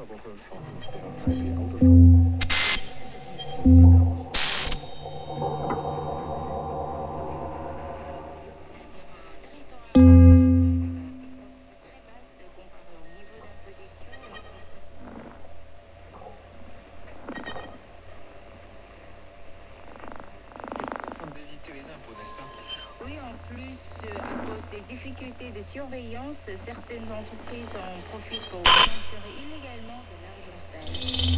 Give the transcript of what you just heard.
Oui, en plus, à cause des difficultés de surveillance, certaines entreprises en profitent pour tirer illégalement de l'argent sale.